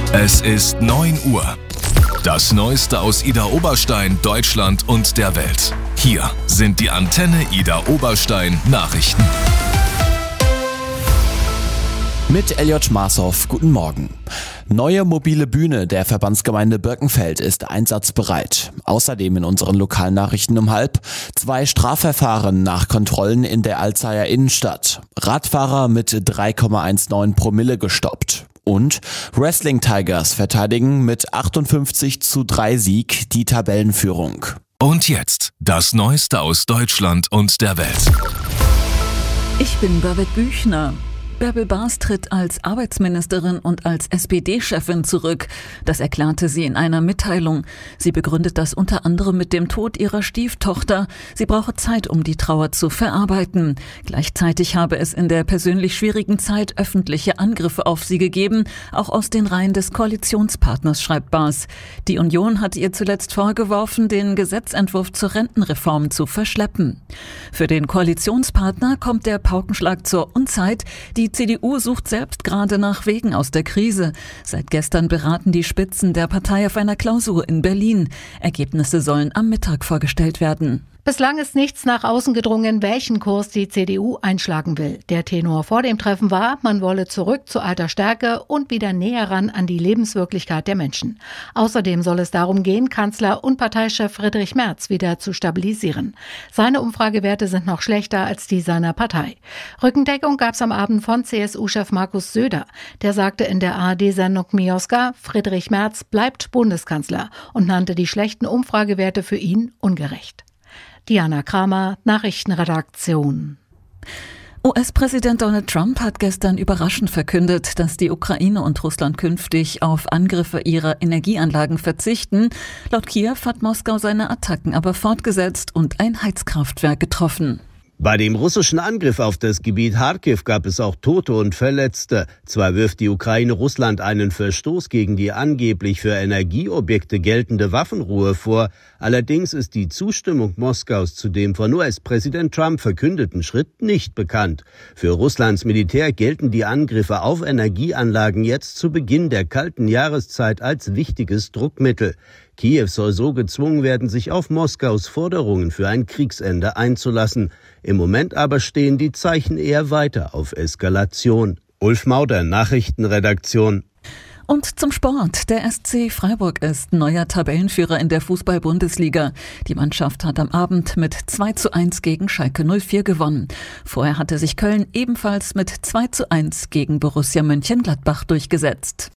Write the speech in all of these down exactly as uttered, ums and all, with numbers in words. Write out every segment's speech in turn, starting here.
Es ist neun Uhr. Das Neueste aus Idar Oberstein, Deutschland und der Welt. Hier sind die Antenne Idar Oberstein Nachrichten. Mit Elliot Schmarshoff, guten Morgen. Neue mobile Bühne der Verbandsgemeinde Birkenfeld ist einsatzbereit. Außerdem in unseren Lokalnachrichten um halb zwei Strafverfahren nach Kontrollen in der Alzeyer Innenstadt. Radfahrer mit drei Komma neunzehn Promille gestoppt. Und Wrestling Tigers verteidigen mit achtundfünfzig zu drei Sieg die Tabellenführung. Und jetzt das Neueste aus Deutschland und der Welt. Ich bin Babette Büchner. Bärbel Baas tritt als Arbeitsministerin und als S P D-Chefin zurück. Das erklärte sie in einer Mitteilung. Sie begründet das unter anderem mit dem Tod ihrer Stieftochter. Sie brauche Zeit, um die Trauer zu verarbeiten. Gleichzeitig habe es in der persönlich schwierigen Zeit öffentliche Angriffe auf sie gegeben, auch aus den Reihen des Koalitionspartners, schreibt Baas. Die Union hat ihr zuletzt vorgeworfen, den Gesetzentwurf zur Rentenreform zu verschleppen. Für den Koalitionspartner kommt der Paukenschlag zur Unzeit. Die Die C D U sucht selbst gerade nach Wegen aus der Krise. Seit gestern beraten die Spitzen der Partei auf einer Klausur in Berlin. Ergebnisse sollen am Mittag vorgestellt werden. Bislang ist nichts nach außen gedrungen, welchen Kurs die C D U einschlagen will. Der Tenor vor dem Treffen war, man wolle zurück zu alter Stärke und wieder näher ran an die Lebenswirklichkeit der Menschen. Außerdem soll es darum gehen, Kanzler und Parteichef Friedrich Merz wieder zu stabilisieren. Seine Umfragewerte sind noch schlechter als die seiner Partei. Rückendeckung gab es am Abend von C S U-Chef Markus Söder. Der sagte in der A R D-Sendung Mioska, Friedrich Merz bleibt Bundeskanzler und nannte die schlechten Umfragewerte für ihn ungerecht. Diana Kramer, Nachrichtenredaktion. U S-Präsident Donald Trump hat gestern überraschend verkündet, dass die Ukraine und Russland künftig auf Angriffe ihrer Energieanlagen verzichten. Laut Kiew hat Moskau seine Attacken aber fortgesetzt und ein Heizkraftwerk getroffen. Bei dem russischen Angriff auf das Gebiet Charkiw gab es auch Tote und Verletzte. Zwar wirft die Ukraine Russland einen Verstoß gegen die angeblich für Energieobjekte geltende Waffenruhe vor, allerdings ist die Zustimmung Moskaus zu dem von U S-Präsident Trump verkündeten Schritt nicht bekannt. Für Russlands Militär gelten die Angriffe auf Energieanlagen jetzt zu Beginn der kalten Jahreszeit als wichtiges Druckmittel. Kiew soll so gezwungen werden, sich auf Moskaus Forderungen für ein Kriegsende einzulassen. Im Moment aber stehen die Zeichen eher weiter auf Eskalation. Ulf Mauder, Nachrichtenredaktion. Und zum Sport. Der S C Freiburg ist neuer Tabellenführer in der Fußball-Bundesliga. Die Mannschaft hat am Abend mit zwei zu eins gegen Schalke null vier gewonnen. Vorher hatte sich Köln ebenfalls mit zwei zu eins gegen Borussia Mönchengladbach durchgesetzt.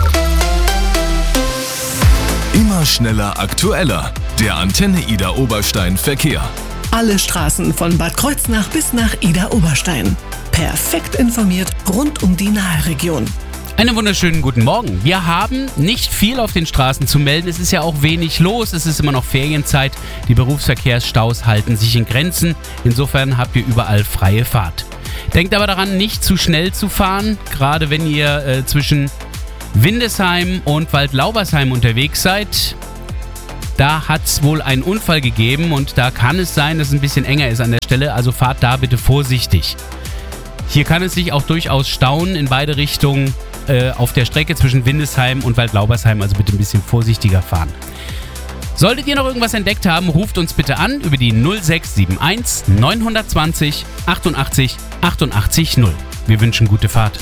Immer schneller, aktueller. Der Antenne Idar Oberstein Verkehr. Alle Straßen von Bad Kreuznach bis nach Idar Oberstein. Perfekt informiert rund um die Naheregion. Einen wunderschönen guten Morgen. Wir haben nicht viel auf den Straßen zu melden. Es ist ja auch wenig los. Es ist immer noch Ferienzeit. Die Berufsverkehrsstaus halten sich in Grenzen. Insofern habt ihr überall freie Fahrt. Denkt aber daran, nicht zu schnell zu fahren. Gerade wenn ihr äh, zwischen Windesheim und Waldlaubersheim unterwegs seid. Da hat es wohl einen Unfall gegeben und da kann es sein, dass es ein bisschen enger ist an der Stelle. Also fahrt da bitte vorsichtig. Hier kann es sich auch durchaus stauen in beide Richtungen äh, auf der Strecke zwischen Windesheim und Waldlaubersheim. Also bitte ein bisschen vorsichtiger fahren. Solltet ihr noch irgendwas entdeckt haben, ruft uns bitte an über die null sechs sieben eins neun zwei null achtundachtzig achtundachtzig null. Wir wünschen gute Fahrt.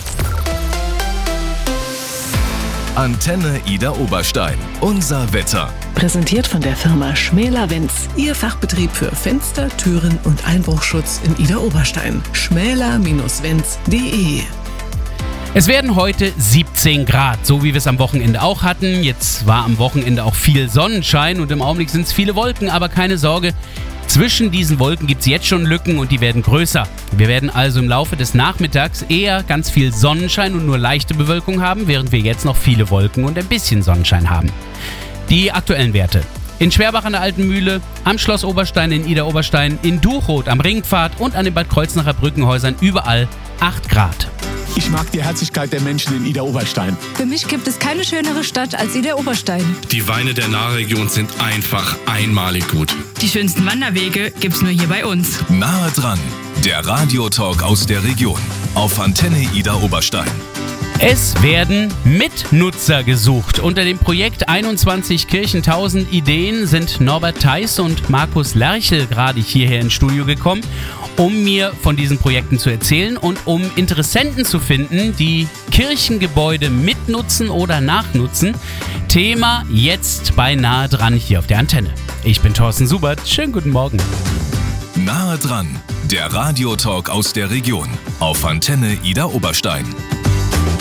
Antenne Idar Oberstein. Unser Wetter. Präsentiert von der Firma Schmäler-Wenz. Ihr Fachbetrieb für Fenster, Türen und Einbruchschutz in Idar Oberstein. schmäler Bindestrich wenz punkt de. Es werden heute siebzehn Grad, so wie wir es am Wochenende auch hatten. Jetzt war am Wochenende auch viel Sonnenschein und im Augenblick sind es viele Wolken, aber keine Sorge. Zwischen diesen Wolken gibt es jetzt schon Lücken und die werden größer. Wir werden also im Laufe des Nachmittags eher ganz viel Sonnenschein und nur leichte Bewölkung haben, während wir jetzt noch viele Wolken und ein bisschen Sonnenschein haben. Die aktuellen Werte. In Schwerbach an der Alten Mühle, am Schloss Oberstein in Idar Oberstein, in Duchroth am Ringpfad und an den Bad Kreuznacher Brückenhäusern überall acht Grad. Ich mag die Herzlichkeit der Menschen in Idar Oberstein. Für mich gibt es keine schönere Stadt als Idar Oberstein. Die Weine der Nahregion sind einfach einmalig gut. Die schönsten Wanderwege gibt's nur hier bei uns. Nahe dran, der Radiotalk aus der Region auf Antenne Idar Oberstein. Es werden Mitnutzer gesucht. Unter dem Projekt einundzwanzig Kirchen tausend Ideen sind Norbert Theis und Markus Lerchel gerade hierher ins Studio gekommen, um mir von diesen Projekten zu erzählen und um Interessenten zu finden, die Kirchengebäude mitnutzen oder nachnutzen. Thema jetzt bei Nahe dran hier auf der Antenne. Ich bin Thorsten Subert. Schönen guten Morgen. Nahe dran, der Radiotalk aus der Region auf Antenne Idar Oberstein.